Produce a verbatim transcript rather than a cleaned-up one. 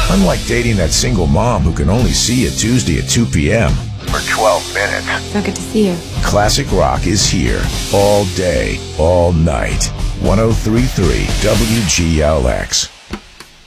Unlike dating that single mom who can only see you Tuesday at two p.m. for twelve minutes. So good to see you. Classic rock is here all day, all night. one oh three point three W G L X.